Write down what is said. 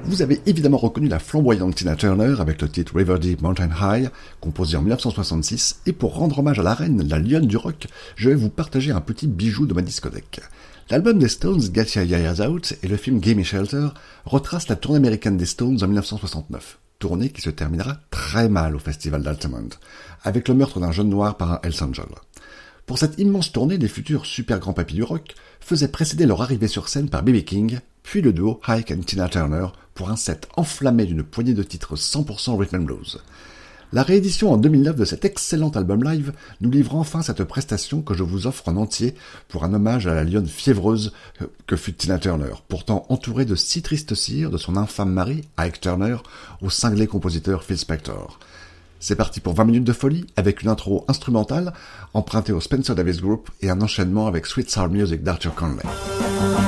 Vous avez évidemment reconnu la flamboyante Tina Turner avec le titre River Deep Mountain High, composé en 1966, et pour rendre hommage à la reine, la lionne du rock, je vais vous partager un petit bijou de ma discothèque. L'album des Stones, Get Your Years Out, et le film Gimme Shelter retracent la tournée américaine des Stones en 1969, tournée qui se terminera très mal au festival d'Altamont, avec le meurtre d'un jeune noir par un Hells Angel. Pour cette immense tournée, les futurs super grands papis du rock faisaient précéder leur arrivée sur scène par B.B. King, puis le duo Ike and Tina Turner pour un set enflammé d'une poignée de titres 100% rhythm and blues. La réédition en 2009 de cet excellent album live nous livre enfin cette prestation que je vous offre en entier pour un hommage à la lionne fiévreuse que fut Tina Turner, pourtant entourée de si tristes cires de son infâme mari, Ike Turner, au cinglé compositeur Phil Spector. C'est parti pour 20 minutes de folie, avec une intro instrumentale empruntée au Spencer Davis Group et un enchaînement avec Sweet Soul Music d'Arthur Conley.